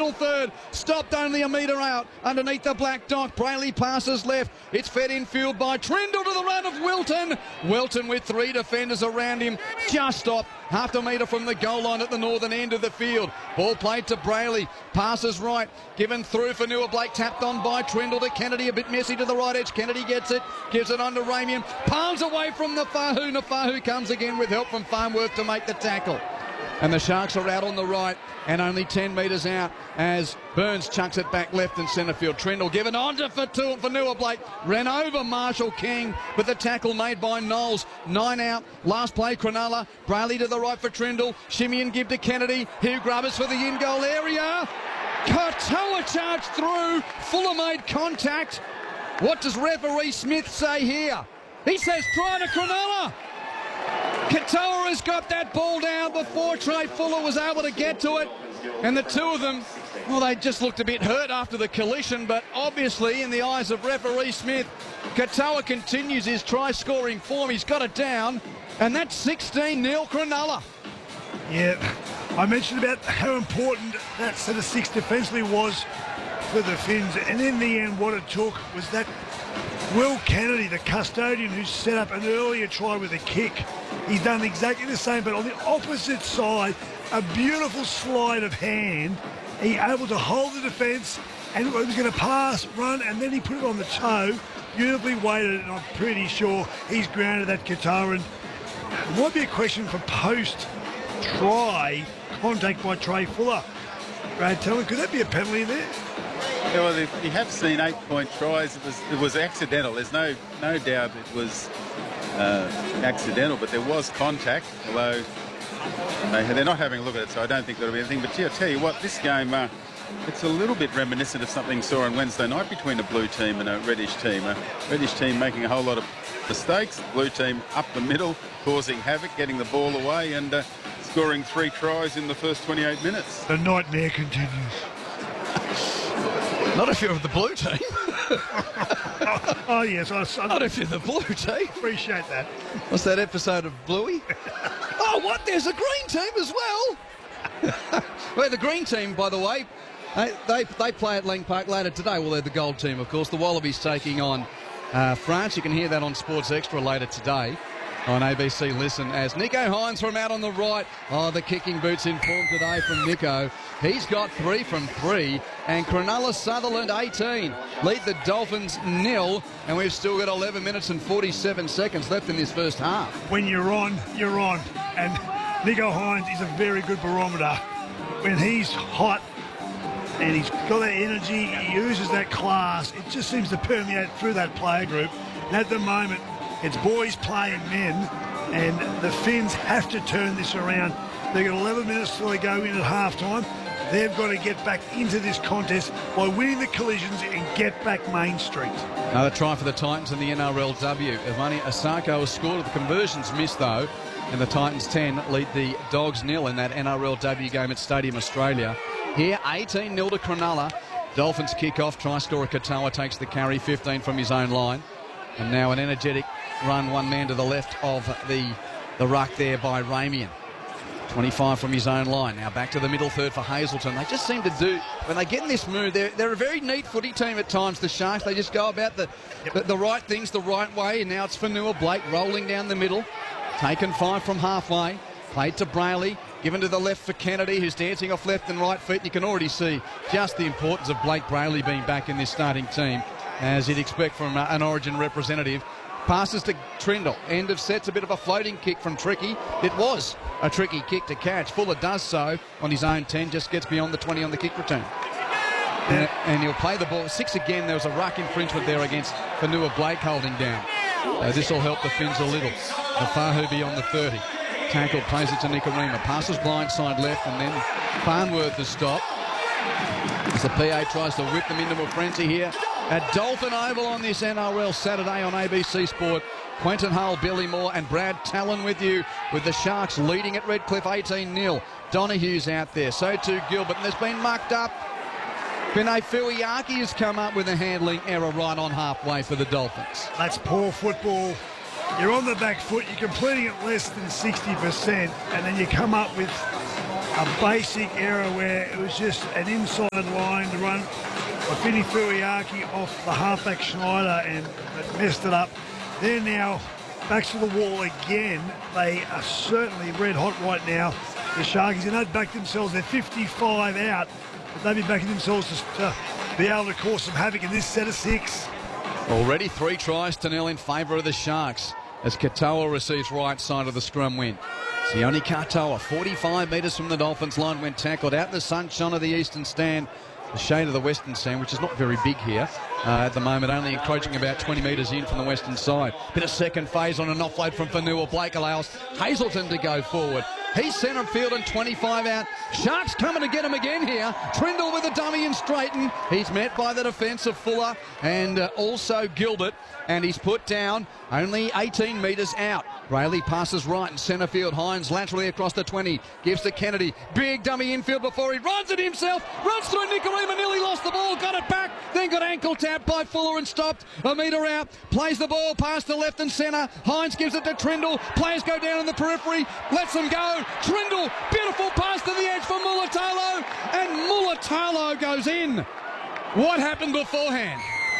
final third. Stopped only a metre out underneath the black dock. Brayley passes left. It's fed infield by Trindle to the run of Wilton. Wilton with 3 defenders around him. Just stopped half a metre from the goal line at the northern end of the field. Ball played to Brayley. Passes right. Given through for Nua Blake. Tapped on by Trindle to Kennedy. A bit messy to the right edge. Kennedy gets it. Gives it on to Ramian. Palms away from Nafahu. Nafahu comes again with help from Farnworth to make the tackle. And the Sharks are out on the right and only 10 metres out as Burns chucks it back left and centre field. Trindle given on to for Nua Blake. Ran over Marshall King with the tackle made by Knowles. 9 out. Last play, Cronulla. Brayley to the right for Trindle. Shimmy and give to Kennedy. Hugh Grubbers for the in-goal area. Katoa charged through. Fuller made contact. What does referee Smith say here? He says try to Cronulla. Katoa has got that ball down before Trey Fuller was able to get to it. And the two of them, well, they just looked a bit hurt after the collision, but obviously in the eyes of referee Smith, Katoa continues his try-scoring form. He's got it down, and that's 16-0 Cronulla. Yeah, I mentioned about how important that set of 6 defensively was for the Finns, and in the end what it took was that Will Kennedy, the custodian who set up an earlier try with a kick. He's done exactly the same, but on the opposite side, a beautiful slide of hand. He able to hold the defence, and he was going to pass, run, and then he put it on the toe. Beautifully weighted, and I'm pretty sure he's grounded that Katoa. It might be a question for post-try contact by Trey Fuller. Brad, tell me, could that be a penalty there? Yeah, well, if you have seen 8-point tries, it was accidental. There's no doubt it was accidental, but there was contact, although they're not having a look at it, so I don't think there'll be anything. But yeah, I'll tell you what, this game, it's a little bit reminiscent of something we saw on Wednesday night between a blue team and a reddish team. A reddish team making a whole lot of mistakes, blue team up the middle, causing havoc, getting the ball away, and scoring 3 tries in the first 28 minutes. The nightmare continues. Not if you're the blue team. Oh, yes. Not if you're the blue team. Appreciate that. What's that episode of Bluey? Oh, what? There's a green team as well. Well, the green team, by the way, they play at Lang Park later today. Well, they're the gold team, of course. The Wallabies taking on France. You can hear that on Sports Extra later today on ABC Listen as Nico Hines from out on the right. Oh, the kicking boots in form today from Nico. He's got 3 from 3, and Cronulla Sutherland 18 lead the Dolphins 0, and we've still got 11 minutes and 47 seconds left in this first half. When you're on, you're on, and Nico Hines is a very good barometer. When he's hot and he's got that energy, he uses that class, it just seems to permeate through that player group. And at the moment, it's boys playing men, and the Finns have to turn this around. They've got 11 minutes till they go in at half-time. They've got to get back into this contest by winning the collisions and get back Main Street. Another try for the Titans in the NRLW. Evani Asako has scored. The conversions missed, though, and the Titans 10 lead the Dogs 0 in that NRLW game at Stadium Australia. Here, 18-0 to Cronulla. Dolphins kick off. Try scorer Katoa takes the carry, 15 from his own line. And now an energetic run, one man to the left of the ruck there by Ramian. 25 from his own line. Now back to the middle third for Hazelton. They just seem to do, when they get in this mood, they're a very neat footy team at times, the Sharks. They just go about the right things the right way. And now it's for Nua Blake rolling down the middle. Taken 5 from halfway. Played to Brayley. Given to the left for Kennedy, who's dancing off left and right feet. You can already see just the importance of Blake Brayley being back in this starting team, as you'd expect from an Origin representative. Passes to Trindle. End of set's a bit of a floating kick from Tricky. It was a tricky kick to catch. Fuller does so on his own 10, just gets beyond the 20 on the kick return. And he'll play the ball. 6 again. There was a ruck infringement there against Fanua Blake holding down. This will help the Finns a little. Nafahu beyond the 30. Tackle, plays it to Nikorima. Passes blind side left, and then Farnworth is stopped. As the PA tries to whip them into a frenzy here at Dolphin Oval on this NRL Saturday on ABC Sport. Quentin Hull, Billy Moore and Brad Talon with you, with the Sharks leading at Redcliffe 18-0. Donohue's out there, so too Gilbert, and there's been mucked up. Vinay Fuiaki has come up with a handling error right on halfway for the Dolphins. That's poor football. You're on the back foot, you're completing it less than 60%, and then you come up with a basic error where it was just an inside line to run by Vinny Furiaki off the halfback Schneider, and it messed it up. They're now back to the wall again. They are certainly red hot right now, the Sharkies, and they've backed themselves. They're 55 out, but they'll be backing themselves to be able to cause some havoc in this set of 6. Already 3 tries to 0 in favour of the Sharks as Katoa receives right side of the scrum win. Sione Katoa, 45 metres from the Dolphins line when tackled out in the sunshine of the eastern stand. The shade of the western stand, which is not very big here at the moment, only encroaching about 20 metres in from the western side. Bit of second phase on an offload from Fanua. Blake allows Hazelton to go forward. He's centre field and 25 out. Sharks coming to get him again here. Trindle with a dummy and straighten. He's met by the defence of Fuller and also Gilbert, and he's put down only 18 metres out. Brayley passes right in centre field. Hines laterally across the 20. Gives to Kennedy. Big dummy infield before he runs it himself. Runs through Nicarima. Nearly lost the ball. Got it back. Then got ankle tapped by Fuller and stopped. A metre out. Plays the ball past the left and centre. Hines gives it to Trindle. Players go down in the periphery. Lets them go. Trindle. Beautiful pass to the edge for Mulatalo. And Mulatalo goes in. What happened beforehand?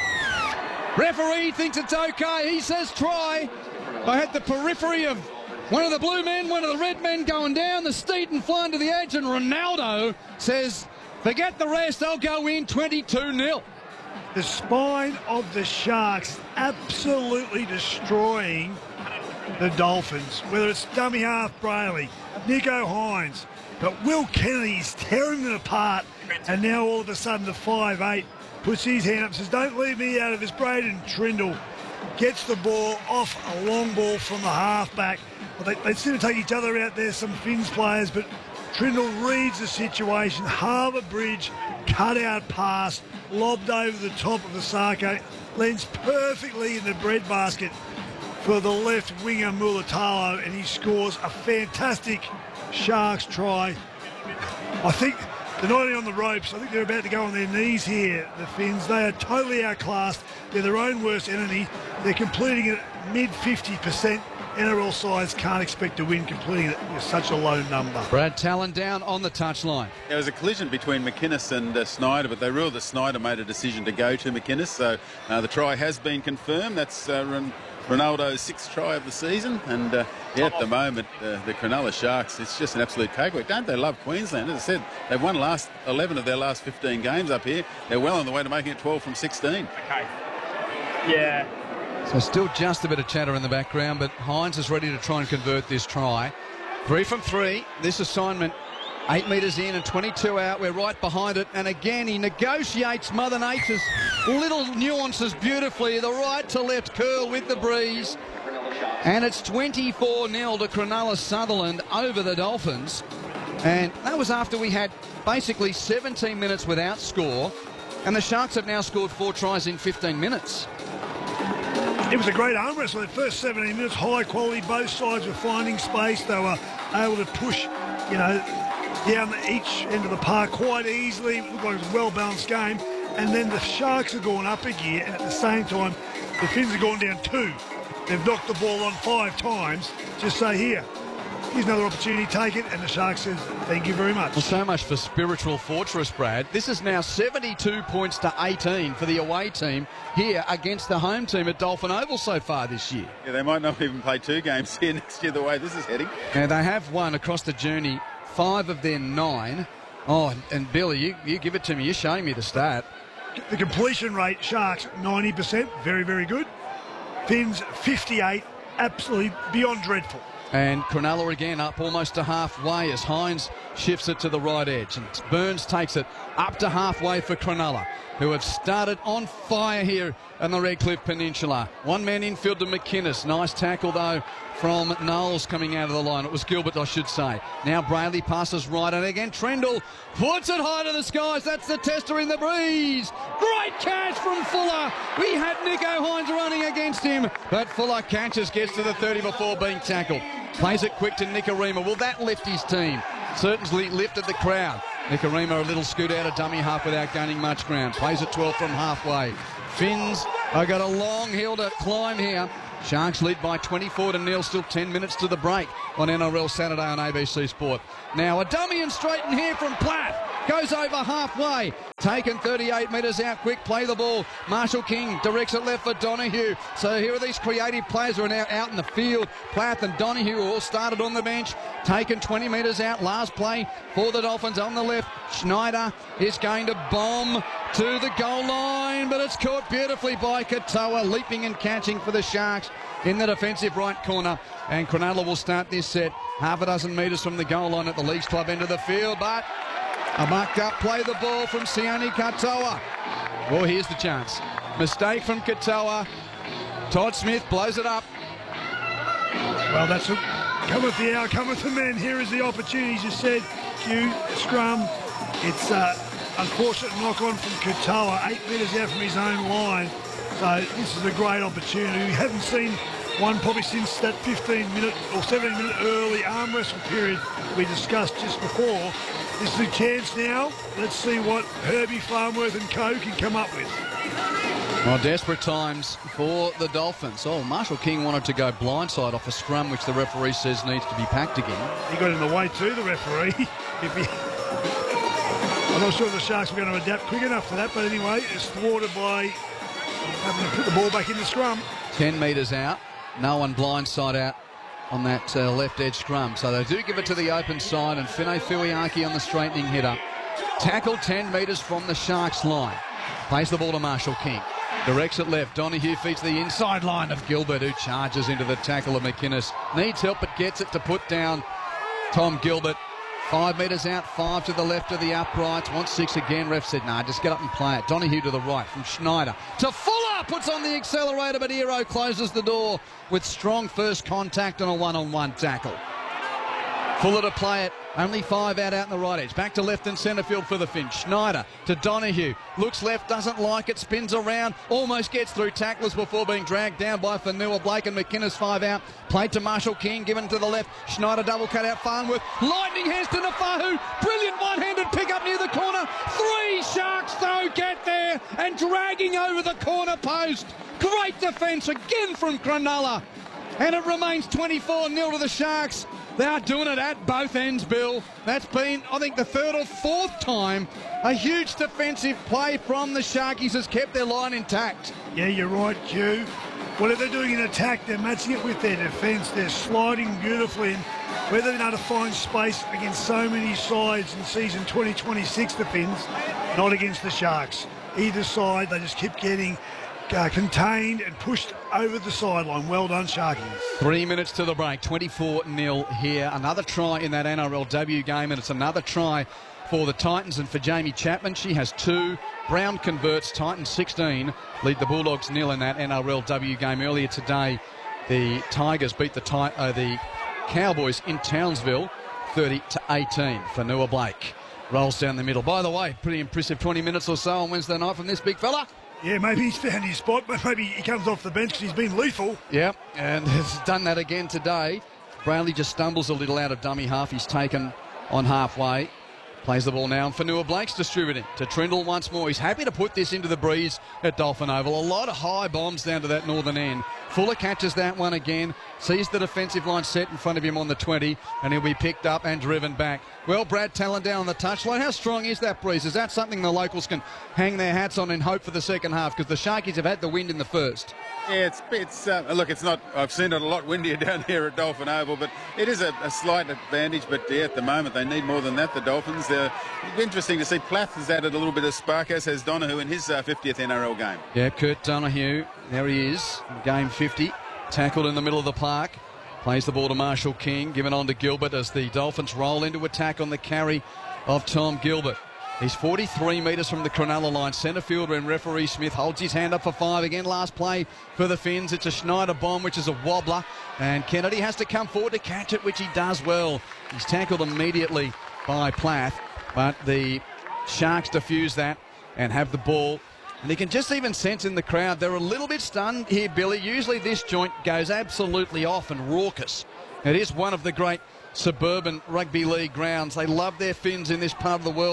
Referee thinks it's okay. He says try. I had the periphery of one of the blue men, one of the red men going down, the Steaton flying to the edge, and Ronaldo says, forget the rest, I'll go in 22-0. The spine of the Sharks absolutely destroying the Dolphins, whether it's dummy half Brayley, Nico Hines, but Will Kennedy is tearing them apart, and now all of a sudden the 5'8" puts his hand up and says, don't leave me out of this. Braden Trindle gets the ball off a long ball from the halfback. Well, they seem to take each other out there, some Finns players, but Trindle reads the situation. Harbour Bridge, cut out pass, lobbed over the top of Asako, lands perfectly in the breadbasket for the left winger Mulatalo, and he scores a fantastic Sharks try. I think they're not only on the ropes, I think they're about to go on their knees here, the Finns. They are totally outclassed. They're their own worst enemy. They're completing it at mid 50%. NRL sides can't expect to win completing it with such a low number. Brad Talon down on the touchline. There was a collision between McInnes and Snyder, but they ruled that Snyder made a decision to go to McInnes, so the try has been confirmed. That's Ronaldo's 6th try of the season, and at the moment, the Cronulla Sharks, it's just an absolute cakework. Don't they love Queensland? As I said, they've won 11 of their last 15 games up here. They're well on the way to making it 12 from 16. Okay. Yeah. So still just a bit of chatter in the background, but Hines is ready to try and convert this try. 3 from 3. This assignment 8 metres in and 22 out. We're right behind it. And again, he negotiates Mother Nature's little nuances beautifully. The right to left curl with the breeze. And it's 24-0 to Cronulla Sutherland over the Dolphins. And that was after we had basically 17 minutes without score. And the Sharks have now scored 4 tries in 15 minutes. It was a great arm wrestle. The first 17 minutes, high quality. Both sides were finding space. They were able to push, down each end of the park quite easily. It looked like it was a well-balanced game. And then the Sharks have gone up a gear, and at the same time, the Finns have gone down 2. They've knocked the ball on 5 times. Just say, here's another opportunity, take it. And the Sharks says, thank you very much. Well, so much for spiritual fortress, Brad. This is now 72 points to 18 for the away team here against the home team at Dolphin Oval so far this year. Yeah, they might not even play 2 games here next year the way this is heading. Now, they have won across the journey 5 of their 9. Oh, and Billy, you give it to me. You're showing me the stat. The completion rate, Sharks, 90%. Very, very good. Finns, 58. Absolutely beyond dreadful. And Cronulla again up almost to halfway as Hines shifts it to the right edge. And Burns takes it up to halfway for Cronulla, who have started on fire here on the Redcliffe Peninsula. One man infield to McInnes. Nice tackle, though, from Knowles coming out of the line. It was Gilbert, I should say. Now Brayley passes right, and again Trindle puts it high to the skies. That's the tester in the breeze. Great catch from Fuller. We had Nico Hines running against him, but Fuller catches, gets to the 30 before being tackled. Plays it quick to Nicarima. Will that lift his team? Certainly lifted the crowd. Nicarima a little scoot out of dummy half without gaining much ground. Plays it 12 from halfway. Finns have got a long hill to climb here. Sharks lead by 24-0, still 10 minutes to the break on NRL Saturday on ABC Sport. Now a dummy and straight in here from Platt. Goes over halfway. Taken 38 metres out quick. Play the ball. Marshall King directs it left for Donahue. So here are these creative players who are now out in the field. Platt and Donahue all started on the bench. Taken 20 metres out. Last play for the Dolphins on the left. Schneider is going to bomb to the goal line, but it's caught beautifully by Katoa, leaping and catching for the Sharks in the defensive right corner. And Cronulla will start this set half a dozen metres from the goal line at the Leagues Club end of the field, but a mucked up play the ball from Sione Katoa. Well, here's the chance. Mistake from Katoa. Todd Smith blows it up. Well, that's a cometh the hour, cometh the man. Here is the opportunity, as you said, Hugh, scrum. It's unfortunate knock-on from Katoa, 8 metres out from his own line. So this is a great opportunity. We haven't seen one probably since that 15-minute or 17-minute early arm wrestle period we discussed just before. This is a chance now. Let's see what Herbie Farnworth and co can come up with. Well, desperate times for the Dolphins. Oh, Marshall King wanted to go blindside off a scrum, which the referee says needs to be packed again. He got in the way too, the referee. I'm not sure the Sharks were going to adapt quick enough to that, but anyway, it's thwarted by having to put the ball back in the scrum. 10 metres out. No one blindside out on that left edge scrum. So they do give it to the open side, and Fine Fuiaki on the straightening hitter. Tackle 10 metres from the Sharks line. Plays the ball to Marshall King. Directs it left. Donahue feeds the inside line of Gilbert, who charges into the tackle of McInnes. Needs help but gets it to put down Tom Gilbert. 5 metres out, 5 to the left of the uprights. Wants 6 again. Ref said, nah, just get up and play it. Donahue to the right from Schneider to Fuller. Puts on the accelerator, but Hero closes the door with strong first contact on a one-on-one tackle. Fuller to play it. Only 5 out in the right edge. Back to left and centre field for the Finch. Schneider to Donahue. Looks left, doesn't like it. Spins around. Almost gets through tacklers before being dragged down by Fanua Blake and McInnes. 5 out. Played to Marshall King. Given to the left. Schneider double cut out Farnworth. Lightning hands to Nafahu. Brilliant one-handed pick up near the corner. 3 Sharks though get there and dragging over the corner post. Great defence again from Cronulla. And it remains 24-0 to the Sharks. They are doing it at both ends, Bill. That's been, I think, the 3rd or 4th time a huge defensive play from the Sharkies has kept their line intact. Yeah, you're right, Hugh. Whatever they're doing in attack, they're matching it with their defence. They're sliding beautifully. And where they've been able to find space against so many sides in season 2026, the Finns, not against the Sharks. Either side, they just keep getting contained and pushed over the sideline. Well done, Sharkies. 3 minutes to the break, 24-0 here. Another try in that NRLW game, and it's another try for the Titans and for Jamie Chapman. She has 2. Brown converts. Titans 16 lead the Bulldogs 0 in that NRLW game. Earlier today, the Tigers beat the Cowboys in Townsville 30-18. Fanua Blake rolls down the middle. By the way, pretty impressive 20 minutes or so on Wednesday night from this big fella. Yeah, maybe he's found his spot, but maybe he comes off the bench because he's been lethal. Yeah, and has done that again today. Brownlee just stumbles a little out of dummy half. He's taken on halfway. Plays the ball now, and Fanua Blake's distributing to Trindle once more. He's happy to put this into the breeze at Dolphin Oval. A lot of high bombs down to that northern end. Fuller catches that one again, sees the defensive line set in front of him on the 20, and he'll be picked up and driven back. Well, Brad Talon down on the touchline. How strong is that breeze? Is that something the locals can hang their hats on and hope for the second half? Because the Sharkies have had the wind in the first. Yeah, look, it's not, I've seen it a lot windier down here at Dolphin Oval, but it is a slight advantage, but yeah, at the moment they need more than that, the Dolphins. It'll be interesting to see. Plath has added a little bit of spark, as has Donahue in his 50th NRL game. Yeah, Kurt Donahue, there he is, game 50, tackled in the middle of the park. Plays the ball to Marshall King, given on to Gilbert as the Dolphins roll into attack on the carry of Tom Gilbert. He's 43 metres from the Cronulla line. Centre fielder and referee Smith holds his hand up for 5 again. Last play for the Finns. It's a Schneider bomb, which is a wobbler. And Kennedy has to come forward to catch it, which he does well. He's tackled immediately by Plath. But the Sharks defuse that and have the ball. And you can just even sense in the crowd, they're a little bit stunned here, Billy. Usually this joint goes absolutely off and raucous. It is one of the great suburban rugby league grounds. They love their Finns in this part of the world.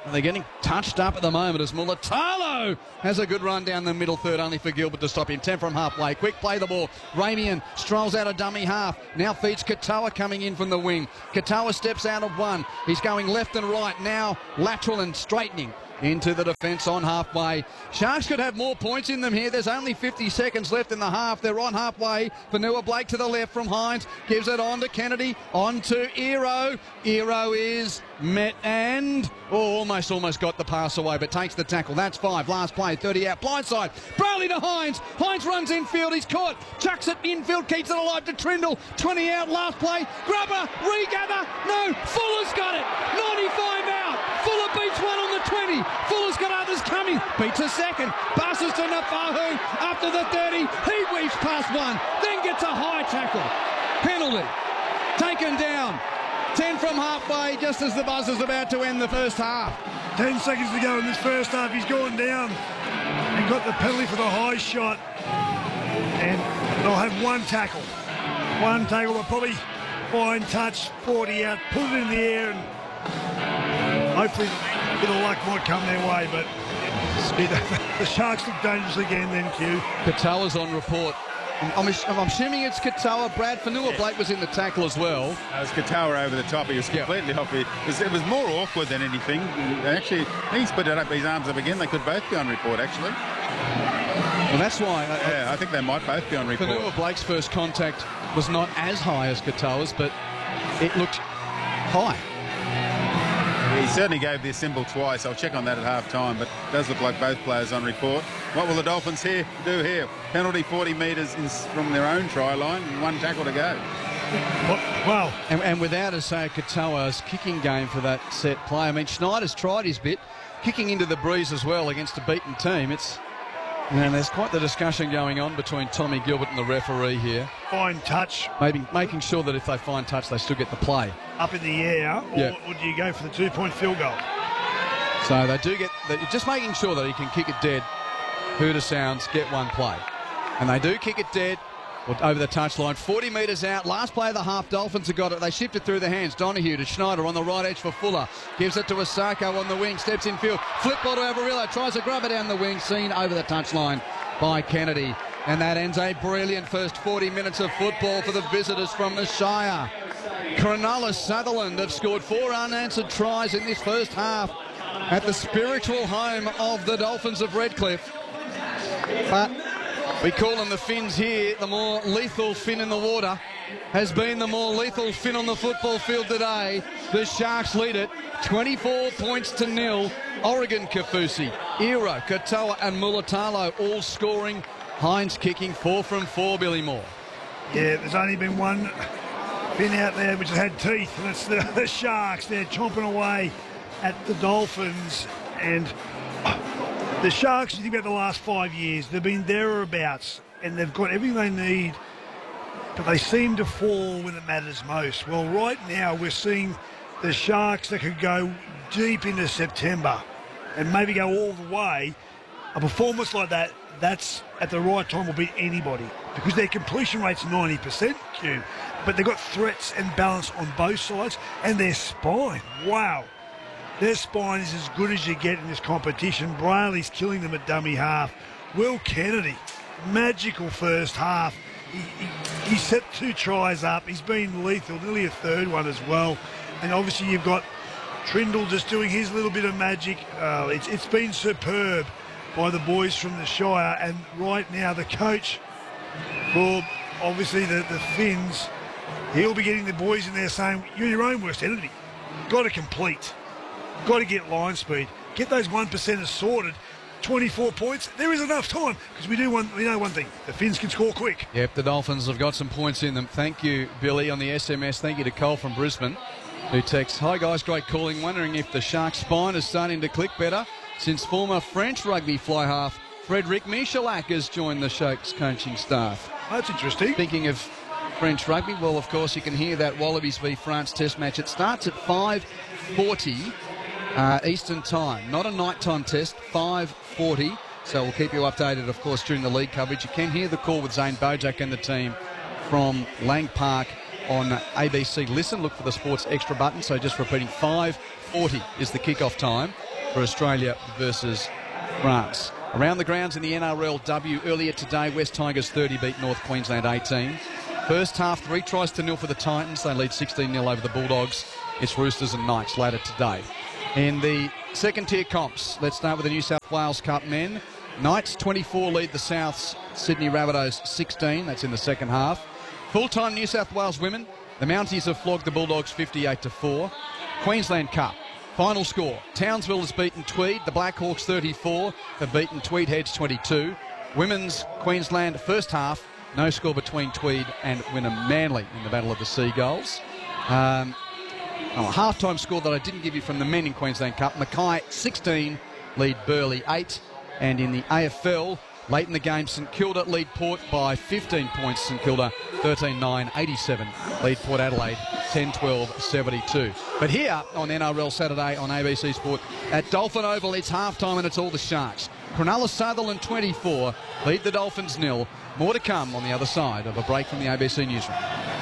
They're getting touched up at the moment as Mulitalo has a good run down the middle third, only for Gilbert to stop him. 10 from halfway. Quick play the ball. Ramian strolls out a dummy half. Now feeds Katoa coming in from the wing. Katoa steps out of one. He's going left and right. Now lateral and straightening into the defence on halfway. Sharks could have more points in them here. There's only 50 seconds left in the half. They're on halfway. Vanua Blake to the left from Hines. Gives it on to Kennedy. On to Ero. Ero is met and almost got the pass away, but takes the tackle. That's 5. Last play, 30 out. Blindside. Braley to Hines. Hines runs infield. He's caught. Chucks it infield. Keeps it alive to Trindle. 20 out. Last play. Grubber. Regather. No. Fuller's got it. 95 out. Fuller beats one on the 20. Fuller's got others coming. Beats a second. Passes to Nafahu. After the 30, he weaves past one. Then gets a high tackle. Penalty. Taken down. 10 from halfway, just as the buzzer's about to end the first half. 10 seconds to go in this first half. He's gone down and got the penalty for the high shot. And they'll have one tackle. One tackle. They'll probably fine touch, 40 out, put it in the air, and hopefully a bit of luck might come their way. But the Sharks look dangerous again then, Q. Katoa's on report. I'm assuming it's Katoa. Brad Fanua Blake was in the tackle as well. It was Katoa over the top. He was completely off. It was more awkward than anything. Actually, he's put his arms up again. They could both be on report, actually. Well, that's why. I think they might both be on report. Fanua Blake's first contact was not as high as Katoa's, but it looked high. He certainly gave the symbol twice. I'll check on that at half-time, but it does look like both players on report. What will the Dolphins do here? Penalty 40 metres from their own try line and one tackle to go. Well, and without Isaiah Katoa's kicking game for that set play, I mean, Schneider's tried his bit, kicking into the breeze as well against a beaten team. And there's quite the discussion going on between Tommy Gilbert and the referee here. fine touch. Maybe making sure that if they find touch, they still get the play. Up in the air, or do you go for the 2-point field goal? So they do get, just making sure that he can kick it dead. Hooter Sounds get one play. And they do kick it dead over the touchline. 40 metres out. Last play of the half. Dolphins have got it. They shift it through the hands. Donahue to Schneider on the right edge for Fuller. Gives it to Asako on the wing. Steps in field. Flip ball to Avarillo. Tries to grab it down the wing. Seen over the touchline by Kennedy. And that ends a brilliant first 40 minutes of football for the visitors from the Shire. Cronulla Sutherland have scored 4 unanswered tries in this first half at the spiritual home of the Dolphins of Redcliffe. But we call them the Finns here. The more lethal fin in the water has been the more lethal fin on the football field today. The Sharks lead it 24 points to 0. Oregon Kaufusi, Ero, Katoa and Mulitalo all scoring. Hines kicking 4 from 4, Billy Moore. Yeah, there's only been one fin out there which has had teeth, and it's the Sharks. They're chomping away at the Dolphins. And the Sharks, you think about the last 5 years, they've been thereabouts, and they've got everything they need, but they seem to fall when it matters most. Well, right now we're seeing the Sharks that could go deep into September and maybe go all the way. A performance like that, that's at the right time will beat anybody, because their completion rate's 90%, Q. But they've got threats and balance on both sides, and their spine, wow. Their spine is as good as you get in this competition. Brayley's killing them at dummy half. Will Kennedy, magical first half. He set 2 tries up. He's been lethal, nearly a third one as well. And obviously you've got Trindle just doing his little bit of magic. It's been superb by the boys from the Shire. And right now the coach for obviously the Finns, he'll be getting the boys in there saying, you're your own worst enemy. Got to complete. Got to get line speed. Get those 1%ers sorted. 24 points. There is enough time, because we know one thing. The Finns can score quick. Yep, the Dolphins have got some points in them. Thank you, Billy, on the SMS. Thank you to Cole from Brisbane, who texts, "Hi guys, great calling. Wondering if the Sharks' spine is starting to click better since former French rugby fly half Frederic Michalak has joined the Sharks coaching staff." That's interesting. Speaking of French rugby, well, of course, you can hear that Wallabies v France test match. It starts at 5:40 Eastern time. Not a nighttime test, 5:40. So we'll keep you updated, of course, during the league coverage. You can hear the call with Zane Bojak and the team from Lang Park on ABC Listen. Look for the Sports Extra button. So just repeating, 5:40 is the kickoff time. for Australia versus France. Around the grounds in the NRLW earlier today, West Tigers 30 beat North Queensland 18. First half, 3 tries to 0 for the Titans. They lead 16-0 over the Bulldogs. It's Roosters and Knights later today. In the second tier comps, let's start with the New South Wales Cup men. Knights 24 lead the Souths, Sydney Rabbitohs 16. That's in the second half. Full-time New South Wales women, the Mounties have flogged the Bulldogs 58-4. Queensland Cup. Final score, Townsville has beaten Tweed. The Blackhawks 34 have beaten Tweed Heads 22. Women's Queensland first half, no score between Tweed and Wynnum Manly in the Battle of the Seagulls. A half-time score that I didn't give you from the men in Queensland Cup. Mackay 16 lead Burleigh 8. And in the AFL, late in the game, St Kilda lead Port by 15 points. St Kilda 13-9, 87 lead Port Adelaide 10-12, 72. But here on NRL Saturday on ABC Sport at Dolphin Oval, it's halftime and it's all the Sharks. Cronulla Sutherland 24 lead the Dolphins 0. More to come on the other side of a break from the ABC newsroom.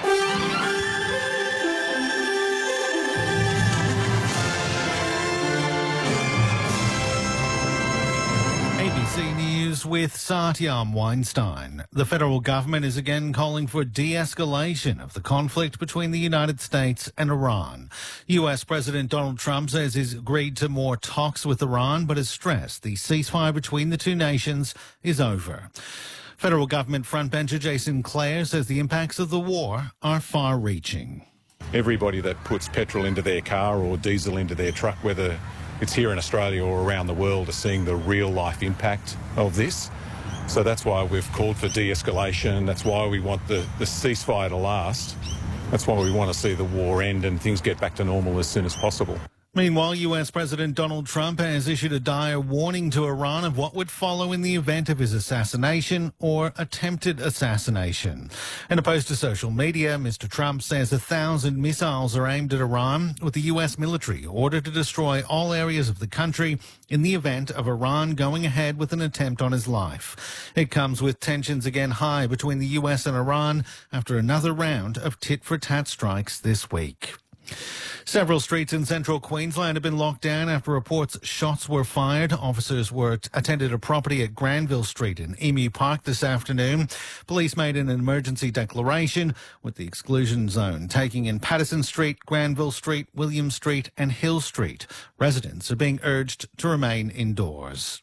ABC News with Satyam Weinstein. The federal government is again calling for de-escalation of the conflict between the United States and Iran. US President Donald Trump says he's agreed to more talks with Iran, but has stressed the ceasefire between the two nations is over. Federal government frontbencher Jason Clare says the impacts of the war are far-reaching. Everybody that puts petrol into their car or diesel into their truck, whether it's here in Australia or around the world, are seeing the real-life impact of this. So that's why we've called for de-escalation. That's why we want the ceasefire to last. That's why we want to see the war end and things get back to normal as soon as possible. Meanwhile, US President Donald Trump has issued a dire warning to Iran of what would follow in the event of his assassination or attempted assassination. In a post to social media, Mr. Trump says 1,000 missiles are aimed at Iran, with the US military ordered to destroy all areas of the country in the event of Iran going ahead with an attempt on his life. It comes with tensions again high between the US and Iran after another round of tit-for-tat strikes this week. Several streets in central Queensland have been locked down after reports shots were fired. Officers attended a property at Granville Street in Emu Park this afternoon. Police made an emergency declaration, with the exclusion zone taking in Patterson Street, Granville Street, William Street and Hill Street. Residents are being urged to remain indoors.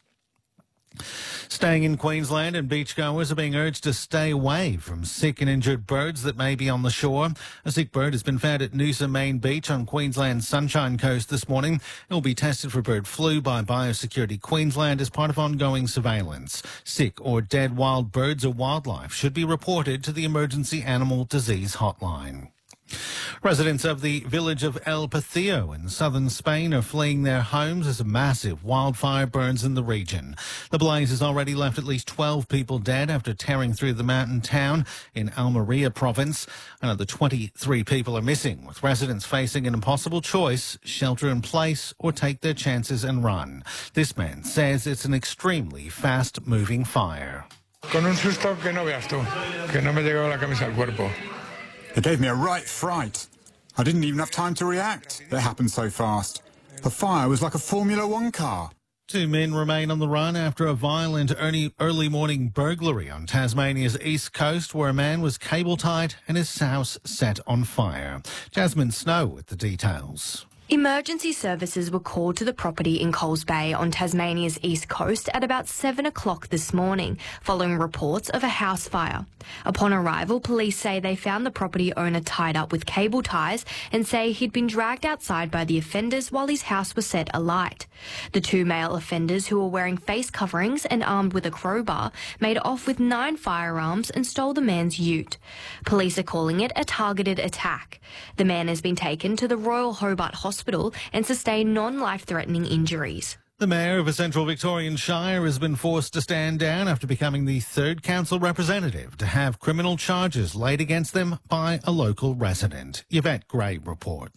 Staying in Queensland, and beachgoers are being urged to stay away from sick and injured birds that may be on the shore. A sick bird has been found at Noosa Main Beach on Queensland's Sunshine Coast this morning. It will be tested for bird flu by Biosecurity Queensland as part of ongoing surveillance. Sick or dead wild birds or wildlife should be reported to the Emergency Animal Disease Hotline. Residents of the village of El Pathillo in southern Spain are fleeing their homes as a massive wildfire burns in the region. The blaze has already left at least 12 people dead after tearing through the mountain town in Almeria province. Another 23 people are missing, with residents facing an impossible choice: shelter in place or take their chances and run. This man says it's an extremely fast-moving fire. Con un susto que no veas tú, que no me llegaba la camisa al cuerpo. It gave me a right fright. I didn't even have time to react. It happened so fast. The fire was like a Formula One car. 2 men remain on the run after a violent early morning burglary on Tasmania's east coast, where a man was cable-tied and his house set on fire. Jasmine Snow with the details. Emergency services were called to the property in Coles Bay on Tasmania's east coast at about 7 o'clock this morning, following reports of a house fire. Upon arrival, police say they found the property owner tied up with cable ties and say he'd been dragged outside by the offenders while his house was set alight. The 2 male offenders, who were wearing face coverings and armed with a crowbar, made off with 9 firearms and stole the man's ute. Police are calling it a targeted attack. The man has been taken to the Royal Hobart Hospital and sustained non-life-threatening injuries. The mayor of a central Victorian shire has been forced to stand down after becoming the 3rd council representative to have criminal charges laid against them by a local resident. Yvette Gray reports.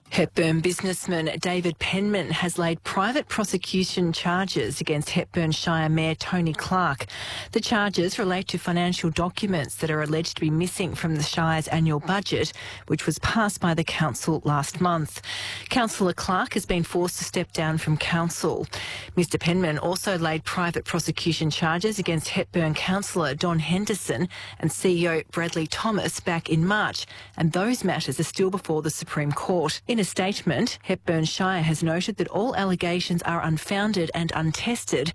Hepburn businessman David Penman has laid private prosecution charges against Hepburn Shire Mayor Tony Clark. The charges relate to financial documents that are alleged to be missing from the Shire's annual budget, which was passed by the council last month. Councillor Clark has been forced to step down from council. Mr Penman also laid private prosecution charges against Hepburn councillor Don Henderson and CEO Bradley Thomas back in March, and those matters are still before the Supreme Court. In a statement, Hepburn Shire has noted that all allegations are unfounded and untested